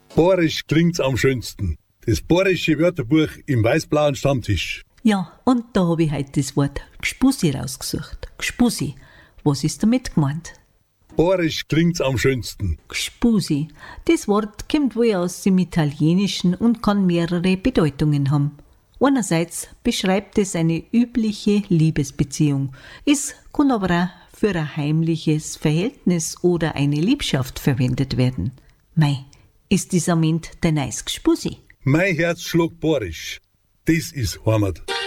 Borisch klingt's am schönsten. Das Borische Wörterbuch im weiß-blauen Stammtisch. Ja, und da habe ich heute das Wort Gspusi rausgesucht. Gspusi. Was ist damit gemeint? Borisch klingt's am schönsten. Gspusi. Das Wort kommt wohl aus dem Italienischen und kann mehrere Bedeutungen haben. Einerseits beschreibt es eine übliche Liebesbeziehung. Es kann aber auch für ein heimliches Verhältnis oder eine Liebschaft verwendet werden. Mei, ist das am Ende dein neues Gspusi? Mein Herz schlägt Borisch. Das ist Heimat.